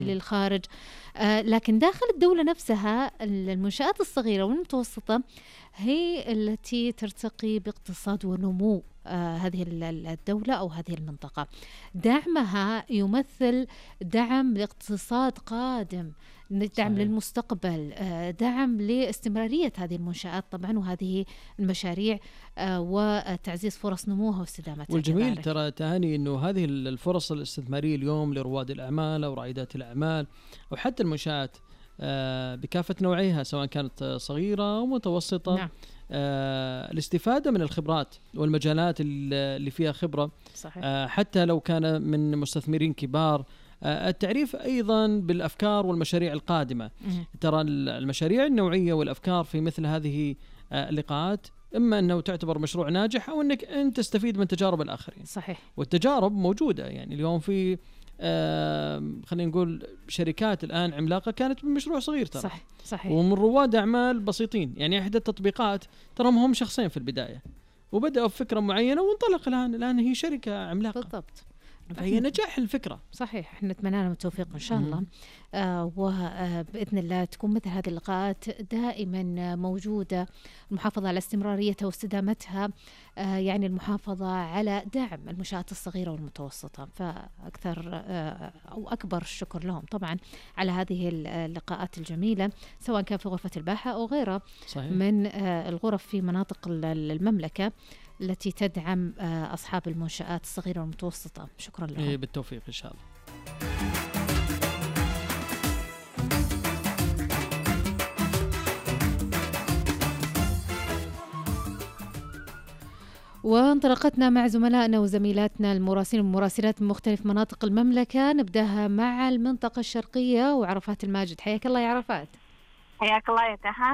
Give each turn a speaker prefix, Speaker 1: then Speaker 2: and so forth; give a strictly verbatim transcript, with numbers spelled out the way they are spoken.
Speaker 1: للخارج. آه لكن داخل الدولة نفسها المنشآت الصغيرة والمتوسطة هي التي ترتقي باقتصاد ونمو آه هذه الدولة أو هذه المنطقة. دعمها يمثل دعم لاقتصاد قادم، دعم صحيح. للمستقبل، آه دعم لاستمرارية هذه المنشآت طبعا وهذه المشاريع آه وتعزيز فرص نموها واستدامتها.
Speaker 2: والجميل ترى تهاني أنه هذه الفرص الاستثمارية اليوم لرواد الأعمال أو رائدات الأعمال أو حتى المنشآت آه بكافة نوعيها سواء كانت صغيرة أو متوسطة. نعم. آه الاستفادة من الخبرات والمجالات اللي فيها خبرة صحيح. آه حتى لو كان من مستثمرين كبار. آه التعريف أيضا بالأفكار والمشاريع القادمة. مم. ترى المشاريع النوعية والأفكار في مثل هذه آه اللقاءات إما أنه تعتبر مشروع ناجح أو أنك أنت تستفيد من تجارب الآخرين.
Speaker 1: صحيح.
Speaker 2: والتجارب موجودة، يعني اليوم في آه خلينا نقول شركات الآن عملاقة كانت من مشروع صغير ترى.
Speaker 1: صح. صحيح.
Speaker 2: ومن رواد أعمال بسيطين، يعني إحدى التطبيقات ترى هم شخصين في البداية وبدأوا بفكرة معينة وانطلق الآن الآن هي شركة عملاقة.
Speaker 1: بالضبط.
Speaker 2: فهي نجاح الفكرة.
Speaker 1: صحيح. احنا نتمنى لهم التوفيق إن شاء الله. آه وبإذن الله تكون مثل هذه اللقاءات دائما موجودة، المحافظة على استمراريتها واستدامتها، آه يعني المحافظة على دعم المنشآت الصغيرة والمتوسطة. فأكثر آه أو أكبر الشكر لهم طبعا على هذه اللقاءات الجميلة سواء كان في غرفة الباحة أو غيرها صحيح. من آه الغرف في مناطق المملكة التي تدعم أصحاب المنشآت الصغيرة والمتوسطة. شكرا لهم.
Speaker 2: إيه بالتوفيق إن شاء الله.
Speaker 1: وانطلقتنا مع زملائنا وزميلاتنا المراسلين والمراسلات من مختلف مناطق المملكة. نبدأها مع المنطقة الشرقية وعرفات الماجد. حياك الله يا عرفات.
Speaker 3: حياك الله يا تهاني.